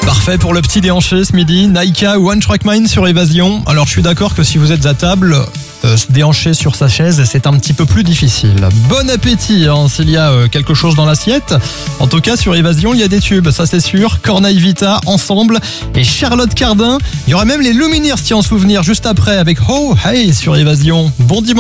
Parfait pour le petit déhanché ce midi. Naika ou One Track Mind sur Évasion. Alors je suis d'accord que si vous êtes à table, se déhancher sur sa chaise, c'est un petit peu plus difficile. Bon appétit s'il y a quelque chose dans l'assiette. En tout cas sur Évasion, il y a des tubes, ça c'est sûr. Corneille Vita, Ensemble et Charlotte Cardin. Il y aura même les Lumineers, tiens en souvenir, juste après avec Oh Hey sur Évasion. Bon dimanche.